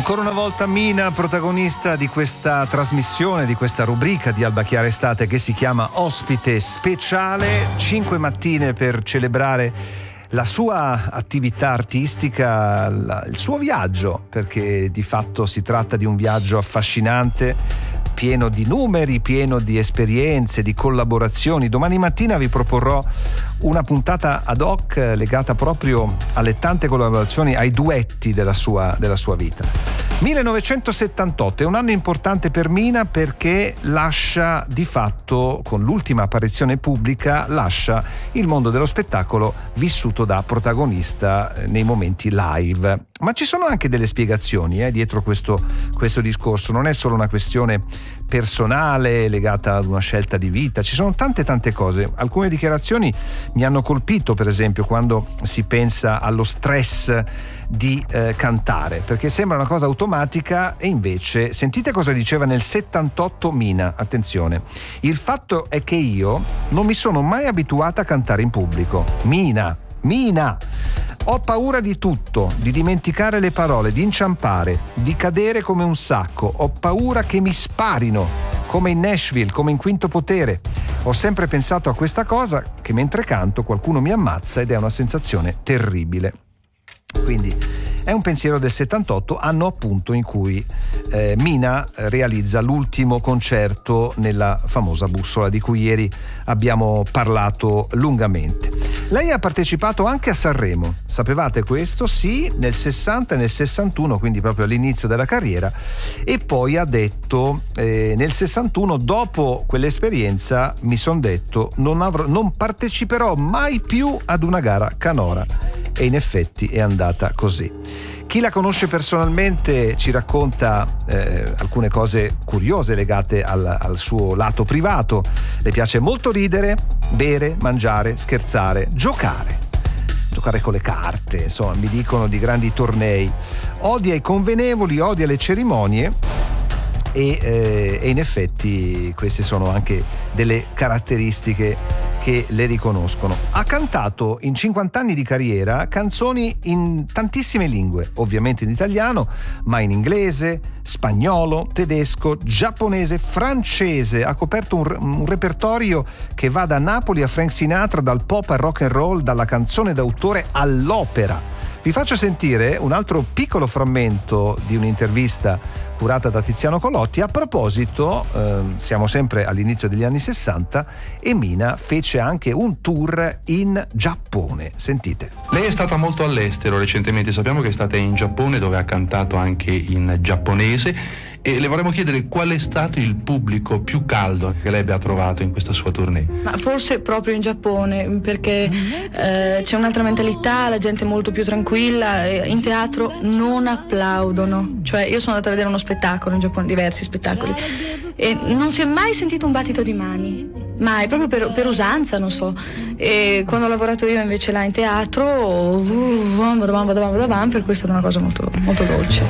Ancora una volta Mina, protagonista di questa trasmissione, di questa rubrica di Alba Chiara Estate che si chiama Ospite Speciale. 5 mattine per celebrare la sua attività artistica, il suo viaggio, perché di fatto si tratta di un viaggio affascinante, pieno di numeri, pieno di esperienze, di collaborazioni. Domani mattina vi proporrò una puntata ad hoc legata proprio alle tante collaborazioni, ai duetti della sua vita. 1978 è un anno importante per Mina perché lascia di fatto, con l'ultima apparizione pubblica, lascia il mondo dello spettacolo vissuto da protagonista nei momenti live. Ma ci sono anche delle spiegazioni dietro questo discorso. Non è solo una questione personale legata ad una scelta di vita, ci sono tante cose. Alcune dichiarazioni mi hanno colpito, per esempio quando si pensa allo stress di cantare, perché sembra una cosa automatica e invece sentite cosa diceva nel 78 Mina. Attenzione: il fatto è che io non mi sono mai abituata a cantare in pubblico. Mina, ho paura di tutto, di dimenticare le parole, di inciampare, di cadere come un sacco. Ho paura che mi sparino, come in Nashville, come in Quinto Potere. Ho sempre pensato a questa cosa, che mentre canto qualcuno mi ammazza ed è una sensazione terribile. Quindi è un pensiero del 78, anno appunto in cui Mina realizza l'ultimo concerto nella famosa bussola di cui ieri abbiamo parlato lungamente. Lei ha partecipato anche a Sanremo, sapevate questo? Sì, nel 60 e nel 61, quindi proprio all'inizio della carriera, e poi ha detto nel 61, dopo quell'esperienza mi son detto non parteciperò mai più ad una gara canora, e in effetti è andata così. Chi la conosce personalmente ci racconta alcune cose curiose legate al suo lato privato. Le piace molto ridere, bere, mangiare, scherzare, giocare con le carte, insomma, mi dicono di grandi tornei. Odia i convenevoli, odia le cerimonie e in effetti queste sono anche delle caratteristiche che le riconoscono. Ha cantato in 50 anni di carriera canzoni in tantissime lingue, ovviamente in italiano, ma in inglese, spagnolo, tedesco, giapponese, francese. Ha coperto un repertorio che va da Napoli a Frank Sinatra, dal pop al rock and roll, dalla canzone d'autore all'opera. Vi faccio sentire un altro piccolo frammento di un'intervista curata da Tiziano Colotti. A proposito, siamo sempre all'inizio degli anni 60 e Mina fece anche un tour in Giappone. Sentite. Lei è stata molto all'estero recentemente, sappiamo che è stata in Giappone dove ha cantato anche in giapponese, e le vorremmo chiedere qual è stato il pubblico più caldo che lei abbia trovato in questa sua tournée. Ma forse proprio in Giappone, perché c'è un'altra mentalità, la gente è molto più tranquilla, in teatro non applaudono. Cioè io sono andata a vedere uno spettacolo in Giappone, diversi spettacoli, e non si è mai sentito un battito di mani, mai, proprio per usanza, non so. E quando ho lavorato io invece là in teatro, per questo è una cosa molto, molto dolce.